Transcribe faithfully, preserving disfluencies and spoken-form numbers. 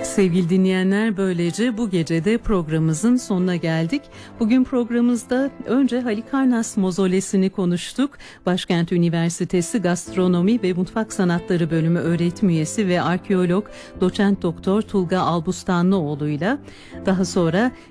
Sevgili dinleyenler, böylece bu gece de programımızın sonuna geldik. Bugün programımızda önce Halikarnas Mozolesi'ni konuştuk. Başkent Üniversitesi Gastronomi ve Mutfak Sanatları Bölümü öğretim üyesi ve arkeolog doçent doktor Tulga Albustanlıoğlu'yla, daha sonra